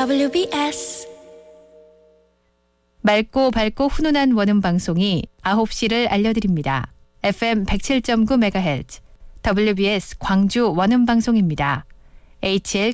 WBS 맑고 밝고 훈훈한 원음 방송이 9시를 알려드립니다. FM 107.9MHz WBS 광주 원음 방송입니다. HL